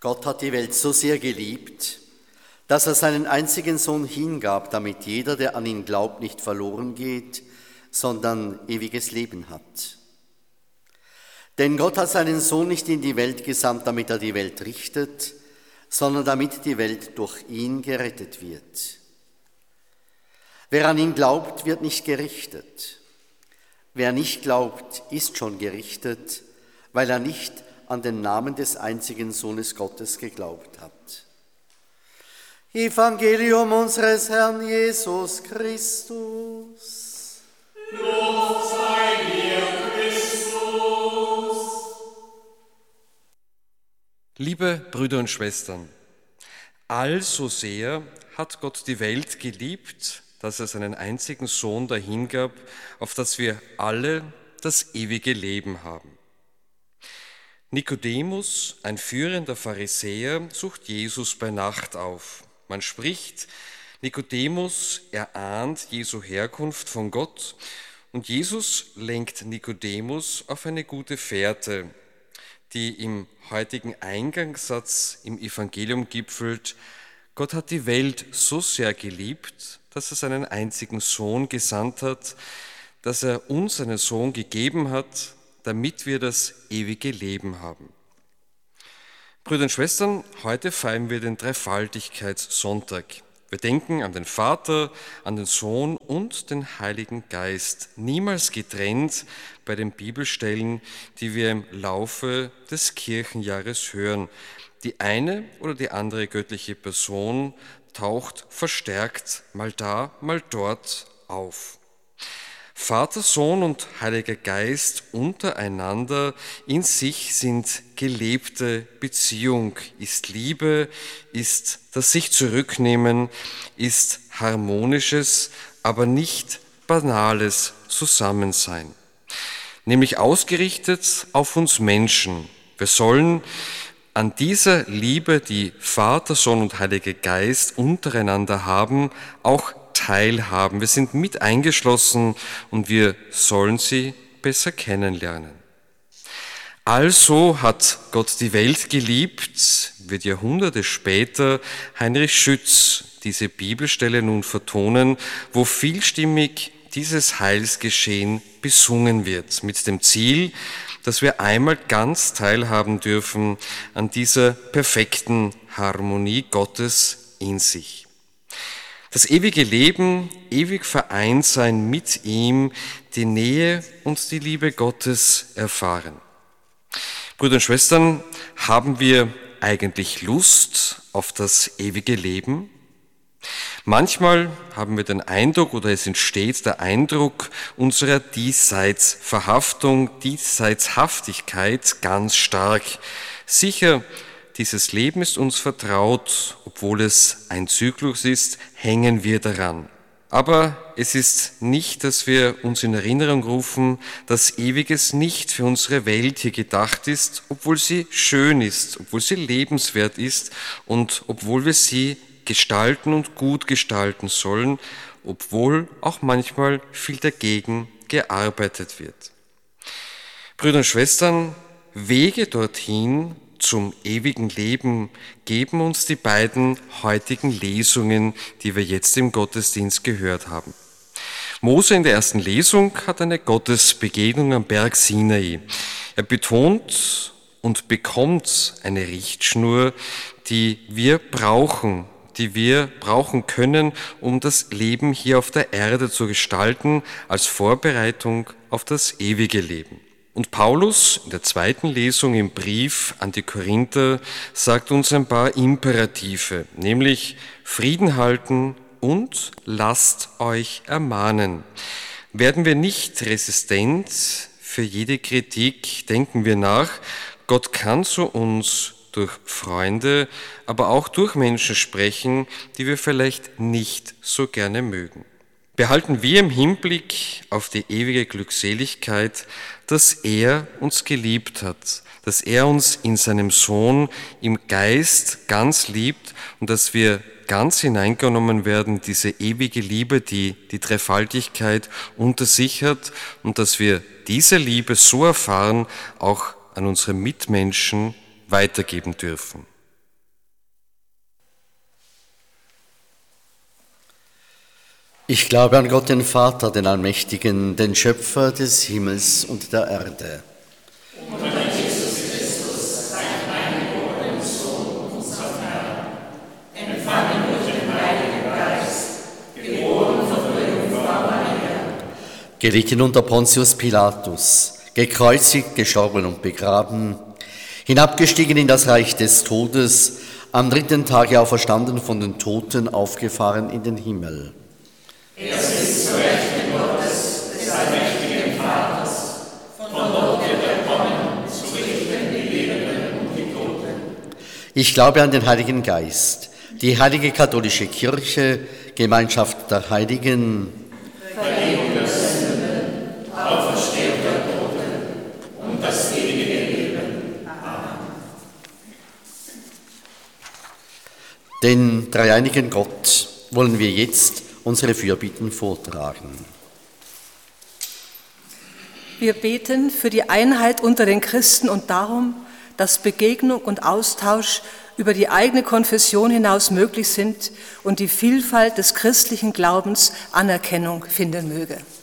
Gott hat die Welt so sehr geliebt, dass er seinen einzigen Sohn hingab, damit jeder, der an ihn glaubt, nicht verloren geht, sondern ewiges Leben hat. Denn Gott hat seinen Sohn nicht in die Welt gesandt, damit er die Welt richtet, sondern damit die Welt durch ihn gerettet wird. Wer an ihn glaubt, wird nicht gerichtet. Wer nicht glaubt, ist schon gerichtet, weil er nicht an den Namen des einzigen Sohnes Gottes geglaubt hat. Evangelium unseres Herrn Jesus Christus. Lob sei dir, Christus. Liebe Brüder und Schwestern, allso sehr hat Gott die Welt geliebt, dass er seinen einzigen Sohn dahingab, auf dass wir alle das ewige Leben haben. Nikodemus, ein führender Pharisäer, sucht Jesus bei Nacht auf. Man spricht, Nikodemus erahnt Jesu Herkunft von Gott und Jesus lenkt Nikodemus auf eine gute Fährte, die im heutigen Eingangssatz im Evangelium gipfelt: Gott hat die Welt so sehr geliebt, dass er seinen einzigen Sohn gesandt hat, dass er uns seinen Sohn gegeben hat, damit wir das ewige Leben haben. Brüder und Schwestern, heute feiern wir den Dreifaltigkeitssonntag. Wir denken an den Vater, an den Sohn und den Heiligen Geist, niemals getrennt bei den Bibelstellen, die wir im Laufe des Kirchenjahres hören. Die eine oder die andere göttliche Person taucht verstärkt mal da, mal dort auf. Vater, Sohn und Heiliger Geist untereinander in sich sind gelebte Beziehung, ist Liebe, ist das sich zurücknehmen, ist harmonisches, aber nicht banales Zusammensein, nämlich ausgerichtet auf uns Menschen. Wir sollen an dieser Liebe, die Vater, Sohn und Heiliger Geist untereinander haben, auch teilhaben. Wir sind mit eingeschlossen und wir sollen sie besser kennenlernen. Also hat Gott die Welt geliebt, wird Jahrhunderte später Heinrich Schütz diese Bibelstelle nun vertonen, wo vielstimmig dieses Heilsgeschehen besungen wird, mit dem Ziel, dass wir einmal ganz teilhaben dürfen an dieser perfekten Harmonie Gottes in sich. Das ewige Leben, ewig vereint sein mit ihm, die Nähe und die Liebe Gottes erfahren. Brüder und Schwestern, haben wir eigentlich Lust auf das ewige Leben? Manchmal haben wir den Eindruck oder es entsteht der Eindruck unserer Diesseitsverhaftung, Diesseitshaftigkeit ganz stark. Sicher, dieses Leben ist uns vertraut, obwohl es ein Zyklus ist, hängen wir daran. Aber es ist nicht, dass wir uns in Erinnerung rufen, dass Ewiges nicht für unsere Welt hier gedacht ist, obwohl sie schön ist, obwohl sie lebenswert ist und obwohl wir sie gestalten und gut gestalten sollen, obwohl auch manchmal viel dagegen gearbeitet wird. Brüder und Schwestern, Wege dorthin zum ewigen Leben geben uns die beiden heutigen Lesungen, die wir jetzt im Gottesdienst gehört haben. Mose in der ersten Lesung hat eine Gottesbegegnung am Berg Sinai. Er betont und bekommt eine Richtschnur, die wir brauchen können, um das Leben hier auf der Erde zu gestalten, als Vorbereitung auf das ewige Leben. Und Paulus in der zweiten Lesung im Brief an die Korinther sagt uns ein paar Imperative, nämlich Frieden halten und lasst euch ermahnen. Werden wir nicht resistent für jede Kritik, denken wir nach, Gott kann zu uns durch Freunde, aber auch durch Menschen sprechen, die wir vielleicht nicht so gerne mögen. Behalten wir im Hinblick auf die ewige Glückseligkeit, dass er uns geliebt hat, dass er uns in seinem Sohn im Geist ganz liebt und dass wir ganz hineingenommen werden, diese ewige Liebe, die die Dreifaltigkeit unter sich hat und dass wir diese Liebe so erfahren, auch an unsere Mitmenschen weitergeben dürfen. Ich glaube an Gott, den Vater, den Allmächtigen, den Schöpfer des Himmels und der Erde. Und an Jesus Christus, seinen eingeborenen Sohn, unseren Herrn, empfangen durch den Heiligen Geist, geboren von der Jungfrau Maria, gelitten unter Pontius Pilatus, gekreuzigt, gestorben und begraben, hinabgestiegen in das Reich des Todes, am 3. Tage auferstanden von den Toten, aufgefahren in den Himmel. Er sitzt zur Rechten Gottes, des allmächtigen Vaters, von dort wird er kommen, zu richten die Lebenden und die Toten. Ich glaube an den Heiligen Geist, die heilige katholische Kirche, Gemeinschaft der Heiligen, Vergebung der Sünden, Auferstehung der Toten und das ewige Leben. Amen. Den dreieinigen Gott wollen wir jetzt unsere Fürbitten vortragen. Wir beten für die Einheit unter den Christen und darum, dass Begegnung und Austausch über die eigene Konfession hinaus möglich sind und die Vielfalt des christlichen Glaubens Anerkennung finden möge.